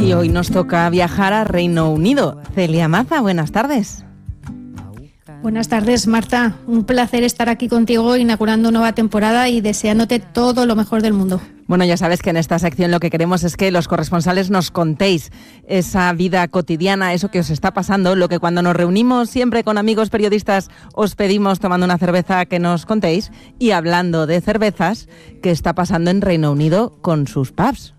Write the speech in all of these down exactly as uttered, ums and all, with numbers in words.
Y hoy nos toca viajar a Reino Unido. Celia Maza, buenas tardes. Buenas tardes, Marta. Un placer estar aquí contigo inaugurando nueva temporada y deseándote todo lo mejor del mundo. Bueno, ya sabes que en esta sección lo que queremos es que los corresponsales nos contéis esa vida cotidiana, eso que os está pasando, lo que cuando nos reunimos siempre con amigos periodistas os pedimos tomando una cerveza que nos contéis. Y hablando de cervezas, ¿qué está pasando en Reino Unido con sus pubs?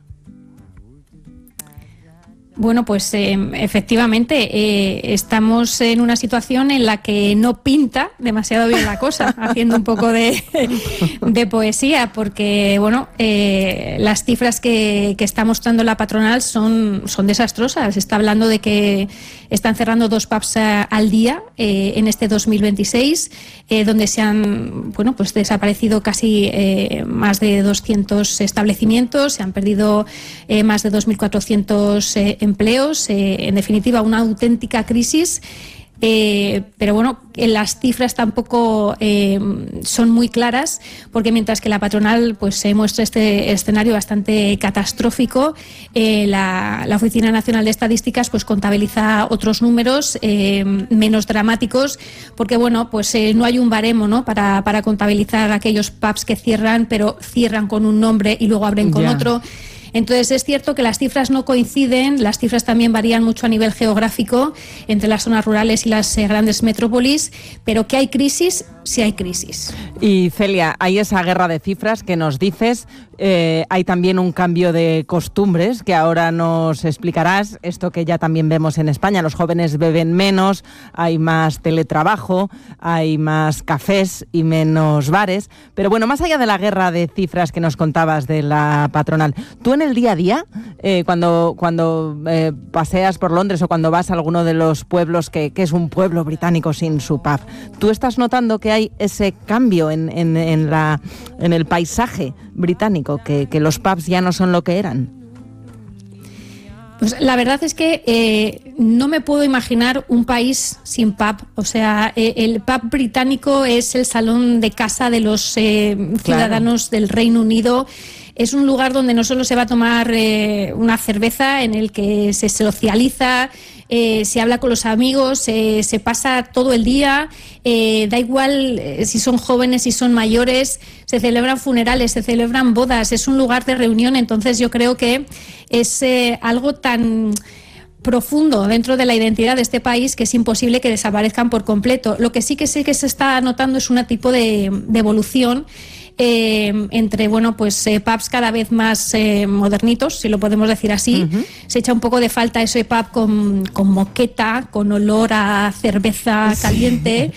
Bueno, pues eh, efectivamente eh, estamos en una situación en la que no pinta demasiado bien la cosa, haciendo un poco de, de poesía, porque bueno, eh, las cifras que, que está mostrando la patronal son, son desastrosas. Está hablando de que están cerrando dos pubs a, al día eh, en este dos mil veintiséis, eh, donde se han bueno, pues desaparecido casi eh, más de doscientos establecimientos, se han perdido eh, más de dos mil cuatrocientos eh, empleos, eh, en definitiva una auténtica crisis. Eh, pero bueno, las cifras tampoco eh, son muy claras, porque mientras que la patronal pues se muestra este escenario bastante catastrófico, eh, la, la Oficina Nacional de Estadísticas pues contabiliza otros números eh, menos dramáticos, porque bueno, pues eh, no hay un baremo, ¿no?, para, para contabilizar aquellos pubs que cierran, pero cierran con un nombre y luego abren con yeah. otro. Entonces es cierto que las cifras no coinciden, las cifras también varían mucho a nivel geográfico entre las zonas rurales y las eh, grandes metrópolis, pero que hay crisis, sí hay crisis. Y Celia, hay esa guerra de cifras que nos dices, eh, hay también un cambio de costumbres que ahora nos explicarás, esto que ya también vemos en España, los jóvenes beben menos, hay más teletrabajo, hay más cafés y menos bares, pero bueno, más allá de la guerra de cifras que nos contabas de la patronal, tú en el día a día, eh, cuando, cuando eh, paseas por Londres o cuando vas a alguno de los pueblos que, que es un pueblo británico sin su pub, ¿tú estás notando que hay ese cambio en, en, en, la, en el paisaje británico, que, que los pubs ya no son lo que eran? Pues la verdad es que eh, no me puedo imaginar un país sin pub. O sea, eh, el pub británico es el salón de casa de los eh, ciudadanos claro. del Reino Unido. Es un lugar donde no solo se va a tomar eh, una cerveza, en el que se socializa, eh, se habla con los amigos, eh, se pasa todo el día, eh, da igual eh, si son jóvenes, si son mayores, se celebran funerales, se celebran bodas, es un lugar de reunión. Entonces yo creo que es eh, algo tan profundo dentro de la identidad de este país que es imposible que desaparezcan por completo. Lo que sí que sí que se está notando es un tipo de, de evolución Eh, entre bueno pues eh, pubs cada vez más eh, modernitos, si lo podemos decir así. Uh-huh. Se echa un poco de falta ese pub con, con moqueta, con olor a cerveza sí. caliente,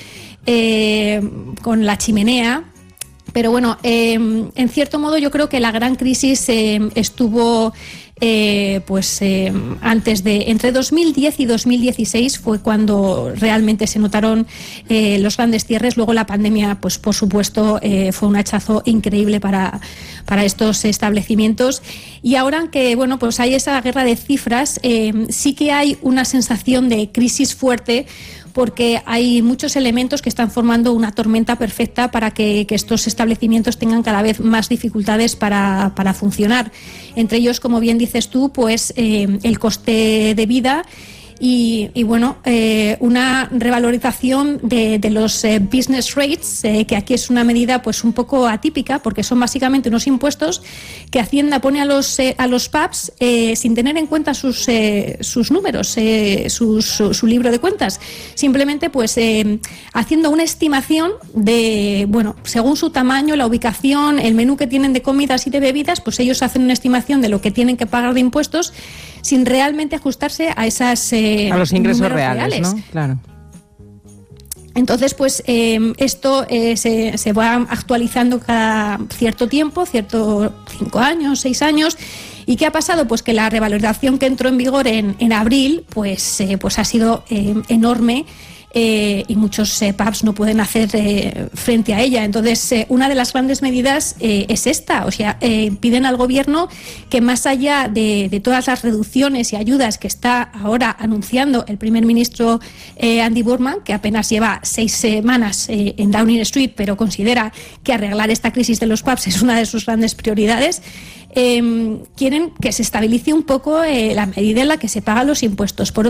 eh, con la chimenea. Pero bueno, eh, en cierto modo yo creo que la gran crisis eh, estuvo eh, pues eh, antes de, entre dos mil diez y dos mil dieciséis fue cuando realmente se notaron eh, los grandes cierres. Luego la pandemia, pues por supuesto, eh, fue un hachazo increíble para, para estos establecimientos. Y ahora que bueno, pues hay esa guerra de cifras, eh, sí que hay una sensación de crisis fuerte, porque hay muchos elementos que están formando una tormenta perfecta para que, que estos establecimientos tengan cada vez más dificultades para, para funcionar. Entre ellos, como bien dices tú, pues eh, el coste de vida y, y bueno, eh, una revalorización de, de los eh, business rates, eh, que aquí es una medida pues un poco atípica, porque son básicamente unos impuestos que Hacienda pone a los eh, a los pubs eh, sin tener en cuenta sus eh, sus números, eh, sus, su, su libro de cuentas, simplemente pues eh, haciendo una estimación de, bueno, según su tamaño, la ubicación, el menú que tienen de comidas y de bebidas, pues ellos hacen una estimación de lo que tienen que pagar de impuestos sin realmente ajustarse a esas eh, a los ingresos reales, reales, ¿no? Claro. Entonces, pues eh, esto eh, se, se va actualizando cada cierto tiempo, cierto cinco años, seis años. ¿Y qué ha pasado? Pues que la revalorización que entró en vigor en, en abril, pues, eh, pues ha sido eh, enorme. eh, y muchos eh, pubs no pueden hacer eh, frente a ella. Entonces, eh, una de las grandes medidas eh, es esta, o sea, eh, piden al gobierno que más allá de, de todas las reducciones y ayudas que está ahora anunciando el primer ministro eh, Andy Burnham, que apenas lleva seis semanas eh, en Downing Street, pero considera que arreglar esta crisis de los pubs es una de sus grandes prioridades, eh, quieren que se estabilice un poco eh, la medida en la que se pagan los impuestos. Por